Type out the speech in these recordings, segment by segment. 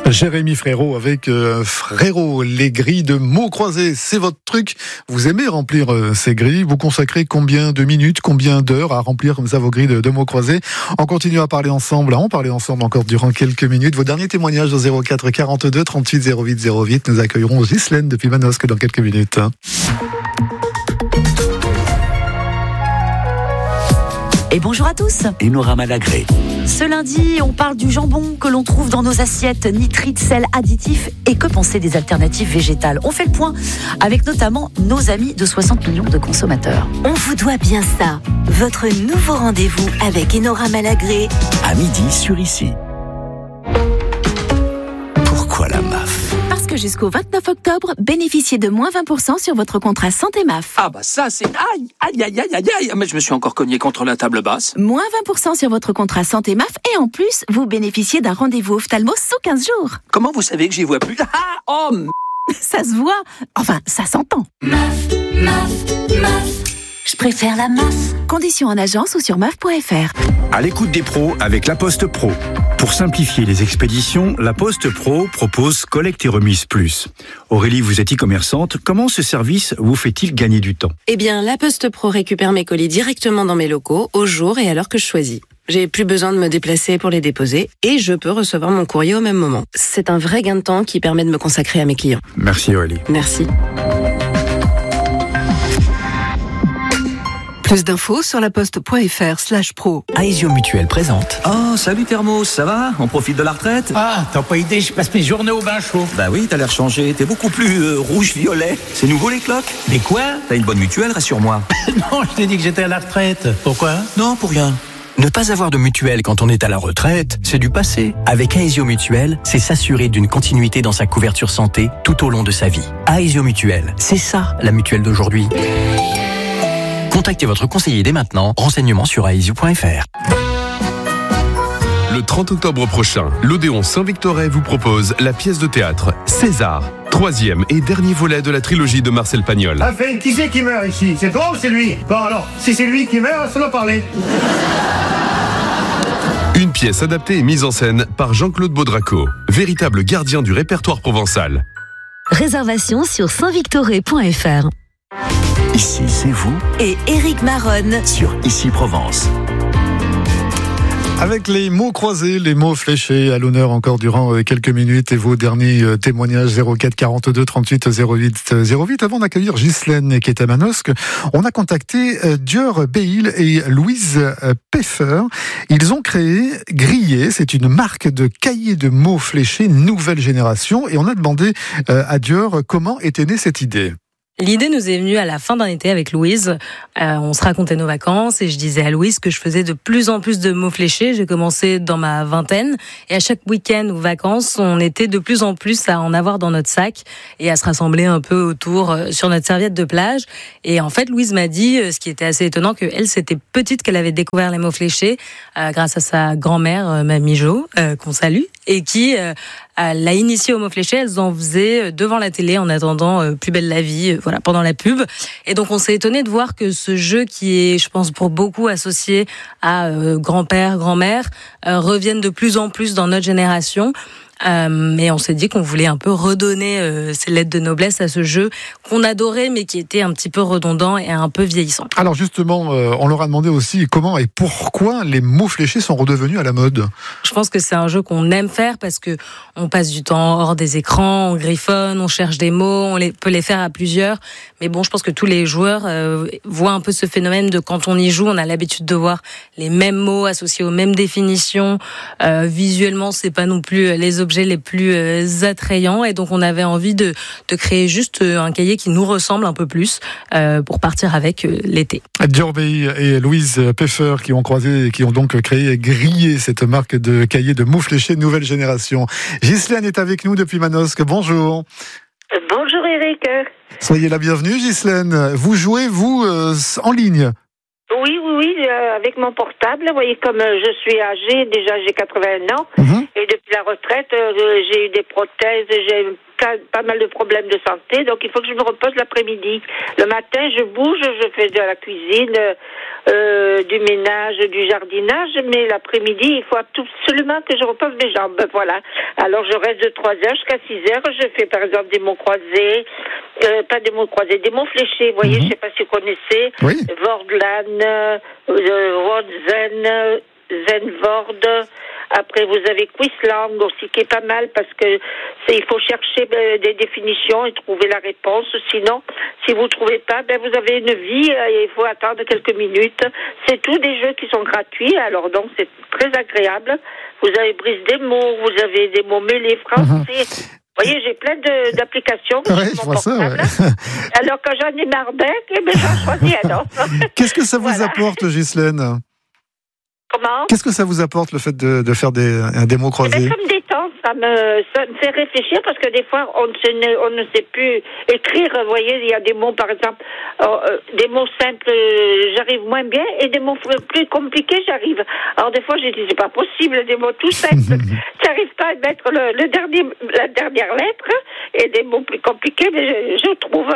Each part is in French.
Jérémy Frérot avec Frérot, les grilles de mots croisés, c'est votre truc. Vous aimez remplir ces grilles, vous consacrez combien de minutes, combien d'heures à remplir comme ça vos grilles de mots croisés. On continue à parler ensemble, encore durant quelques minutes. Vos derniers témoignages au 04 42 38 08 08. Nous accueillerons Ghislaine depuis Manosque dans quelques minutes. Et bonjour à tous. Enora Malagré. Ce lundi, on parle du jambon que l'on trouve dans nos assiettes, nitrites, sel, additifs. Et que penser des alternatives végétales? On fait le point avec notamment nos amis de 60 millions de consommateurs. On vous doit bien ça. Votre nouveau rendez-vous avec Enora Malagré. À midi sur Ici. Pourquoi la MAF? Parce que jusqu'au 29 octobre, bénéficiez de moins 20% sur votre contrat santé MAF. Ah bah ça c'est... Aïe. Mais je me suis encore cogné contre la table basse. Moins 20% sur votre contrat santé MAF et en plus, vous bénéficiez d'un rendez-vous ophtalmo sous 15 jours. Comment vous savez que j'y vois plus? Ça se voit. Enfin, ça s'entend. MAF. Je préfère la MAF. Conditions en agence ou sur MAF.fr. À l'écoute des pros avec La Poste Pro. Pour simplifier les expéditions, La Poste Pro propose Collecte et Remise Plus. Aurélie, vous êtes e-commerçante. Comment ce service vous fait-il gagner du temps? Eh bien, La Poste Pro récupère mes colis directement dans mes locaux, au jour et à l'heure que je choisis. J'ai plus besoin de me déplacer pour les déposer et je peux recevoir mon courrier au même moment. C'est un vrai gain de temps qui permet de me consacrer à mes clients. Merci Aurélie. Merci. Plus d'infos sur laposte.fr/pro. Aesio Mutuel présente. Oh, salut Thermos, ça va? On profite de la retraite? Ah, t'as pas idée, je passe mes journées au bain chaud. Bah oui, t'as l'air changé, t'es beaucoup plus rouge-violet. C'est nouveau les cloques? Mais quoi? T'as une bonne mutuelle, rassure-moi. Non, je t'ai dit que j'étais à la retraite. Pourquoi? Non, pour rien. Ne pas avoir de mutuelle quand on est à la retraite, c'est du passé. Avec Aesio Mutuel, c'est s'assurer d'une continuité dans sa couverture santé tout au long de sa vie. Aesio Mutuel, c'est ça la mutuelle d'aujourd'hui. Contactez votre conseiller dès maintenant. Renseignements sur aesio.fr. Le 30 octobre prochain, l'Odéon Saint-Victorais vous propose la pièce de théâtre César, troisième et dernier volet de la trilogie de Marcel Pagnol. Enfin, qui c'est qui meurt ici? C'est toi ou c'est lui? Bon alors, si c'est lui qui meurt, laisse-le parler. Une pièce adaptée et mise en scène par Jean-Claude Baudraco, véritable gardien du répertoire provençal. Réservation sur saintvictoré.fr. Ici, c'est vous Et Éric Maronne sur Ici Provence. Avec les mots croisés, les mots fléchés à l'honneur encore durant quelques minutes et vos derniers témoignages 04 42 38 08 08. Avant d'accueillir Ghislaine qui est à Manosque, on a contacté Dior Beil et Louise Peffer. Ils ont créé Grillé, c'est une marque de cahiers de mots fléchés nouvelle génération et on a demandé à Dior comment était née cette idée. L'idée nous est venue à la fin d'un été avec Louise. On se racontait nos vacances et je disais à Louise que je faisais de plus en plus de mots fléchés. J'ai commencé dans ma vingtaine et à chaque week-end ou vacances, on était de plus en plus à en avoir dans notre sac et à se rassembler un peu autour sur notre serviette de plage. Et en fait, Louise m'a dit, ce qui était assez étonnant, qu'elle, c'était petite qu'elle avait découvert les mots fléchés grâce à sa grand-mère, Mamie Jo, qu'on salue, et qui l'a initiée aux mots fléchés. Elles en faisaient devant la télé en attendant Plus belle la vie, voilà, pendant la pub. Et donc on s'est étonné de voir que ce jeu qui est, je pense, pour beaucoup associé à grand-père, grand-mère, revienne de plus en plus dans notre génération. Mais on s'est dit qu'on voulait un peu redonner ces lettres de noblesse à ce jeu qu'on adorait mais qui était un petit peu redondant et un peu vieillissant. Alors justement, on leur a demandé aussi comment et pourquoi les mots fléchés sont redevenus à la mode. Je pense que c'est un jeu qu'on aime faire parce que on passe du temps hors des écrans, on griffonne, on cherche des mots, peut les faire à plusieurs. Mais bon, je pense que tous les joueurs voient un peu ce phénomène de quand on y joue, on a l'habitude de voir les mêmes mots associés aux mêmes définitions. Visuellement, c'est pas non plus les objets les plus attrayants et donc on avait envie de créer juste un cahier qui nous ressemble un peu plus pour partir avec l'été. Dior Beil et Louise Peffer qui ont croisé et qui ont donc créé Grillé, cette marque de cahiers de mots fléchés nouvelle génération. Ghislaine est avec nous depuis Manosque. Bonjour. Bonjour Eric. Soyez la bienvenue Ghislaine. Vous jouez, vous, en ligne? Oui, avec mon portable. Vous voyez, comme je suis âgée, déjà j'ai 81 ans, et depuis la retraite, j'ai eu des prothèses, j'ai pas mal de problèmes de santé, donc il faut que je me repose l'après-midi. Le matin, je bouge, je fais de la cuisine, du ménage, du jardinage, mais l'après-midi, il faut absolument que je repose mes jambes, voilà. Alors je reste de 3h jusqu'à 6h, je fais par exemple des mots croisés, pas des mots croisés, des mots fléchés, vous voyez, je sais pas si vous connaissez, oui. Vordlan, Wordzen, Zenvord. Après, vous avez Quizlang aussi, qui est pas mal, parce que il faut chercher des définitions et trouver la réponse. Sinon, si vous trouvez pas, vous avez une vie et il faut attendre quelques minutes. C'est tous des jeux qui sont gratuits, alors donc c'est très agréable. Vous avez brise des mots, vous avez des mots mêlés français. Vous voyez, j'ai plein d'applications sur mon portable. Alors, quand j'en ai marre j'en choisis un autre. Qu'est-ce que ça vous apporte, Ghislaine? Comment? Qu'est-ce que ça vous apporte, le fait de faire des mots croisés? Ça me détend, ça me fait réfléchir, parce que des fois, on ne sait plus écrire. Vous voyez, il y a des mots, par exemple, des mots simples, j'arrive moins bien, et des mots plus compliqués, j'arrive. Alors, des fois, j'ai dit, c'est pas possible, des mots tout simples. J'arrive pas à mettre la dernière lettre, et des mots plus compliqués, mais je trouve.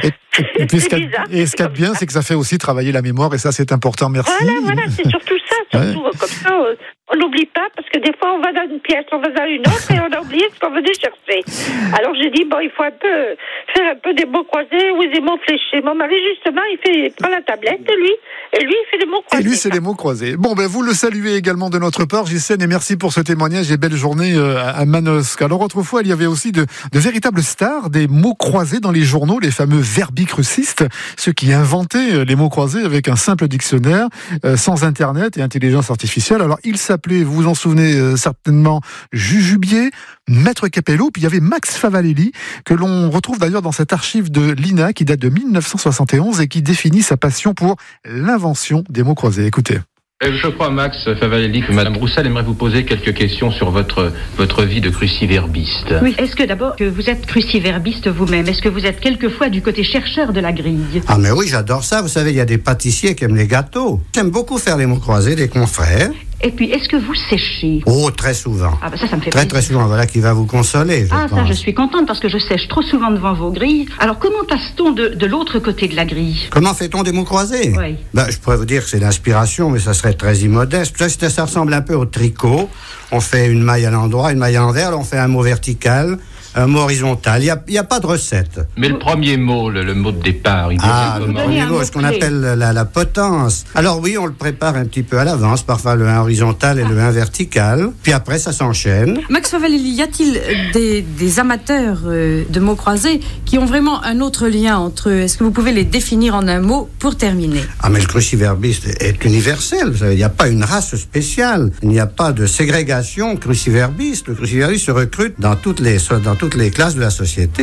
Et puis, ce qu'il y a de bien, c'est que ça fait aussi travailler la mémoire, et ça, c'est important. Merci. Voilà, c'est surtout ça. Surtout, comme ça, on n'oublie pas, parce que des fois, on va dans une pièce, on va dans une autre, et on a oublié ce qu'on venait chercher. Alors, j'ai dit, il faut faire un peu des mots croisés ou des mots fléchés. Mon mari, justement, il prend la tablette, lui, et lui, il fait des mots croisés. Et lui, c'est les mots croisés. Bon, vous le saluez également de notre part, Ghislaine, et merci pour ce témoignage et belle journée à Manosque. Alors, autrefois, il y avait aussi de véritables stars des mots croisés dans les journaux, les fameux verbicrucistes, ceux qui inventaient les mots croisés avec un simple dictionnaire, sans Internet et intelligence artificielle. Alors, il s'appelait, vous vous en souvenez certainement, Jujubier, Maître Capello, puis il y avait Max Favalelli, que l'on retrouve d'ailleurs dans cette archive de l'INA qui date de 1971 et qui définit sa passion pour l'invention des mots croisés. Écoutez. Je crois, Max Favalelli, que Madame Roussel aimerait vous poser quelques questions sur votre vie de cruciverbiste. Oui, est-ce que d'abord que vous êtes cruciverbiste vous-même? Est-ce que vous êtes quelquefois du côté chercheur de la grille? Ah mais oui, j'adore ça. Vous savez, il y a des pâtissiers qui aiment les gâteaux. J'aime beaucoup faire les mots croisés des confrères. Et puis, est-ce que vous séchez? Oh, très souvent. Ah, ça me fait plaisir. Très souvent, voilà qui va vous consoler, je pense. Ça, je suis contente parce que je sèche trop souvent devant vos grilles. Alors, comment passe-t-on de l'autre côté de la grille? Comment fait-on des mots croisés? Oui. Je pourrais vous dire que c'est l'inspiration, mais ça serait très immodeste. Ça ressemble un peu au tricot. On fait une maille à l'endroit, une maille à l'envers, on fait un mot vertical, un mot horizontal. Il n'y a pas de recette. Mais le premier mot, le mot de départ, il le premier mot, ce qu'on appelle la potence. Alors oui, on le prépare un petit peu à l'avance, parfois le 1 horizontal et le 1 vertical. Puis après, ça s'enchaîne. Max Favalelli, y a-t-il des amateurs de mots croisés qui ont vraiment un autre lien entre eux? Est-ce que vous pouvez les définir en un mot pour terminer? Ah, mais le cruciverbiste est universel. Il n'y a pas une race spéciale. Il n'y a pas de ségrégation cruciverbiste. Le cruciverbiste se recrute dans toutes les classes de la société.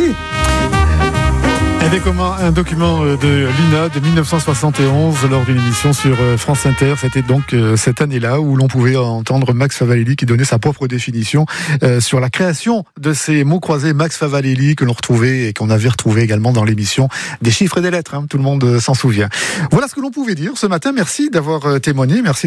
Avec un document de l'INA de 1971 lors d'une émission sur France Inter. C'était donc cette année-là où l'on pouvait entendre Max Favalelli qui donnait sa propre définition sur la création de ces mots croisés. Max Favalelli que l'on retrouvait et qu'on avait retrouvé également dans l'émission des chiffres et des lettres. Tout le monde s'en souvient. Voilà ce que l'on pouvait dire ce matin. Merci d'avoir témoigné. Merci